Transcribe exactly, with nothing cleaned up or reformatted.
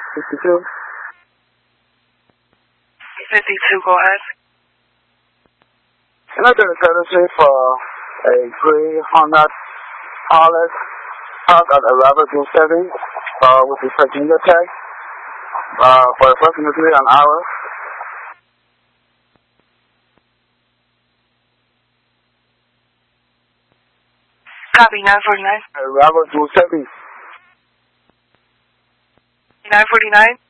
fifty-two. fifty-two, go ahead. Can I do the courtesy for a gray Honda Pilot parked at eleven two seven uh, with the Virginia tag uh, for approximately an hour? Copy, nine forty-nine. eleven two seven. nine forty-nine.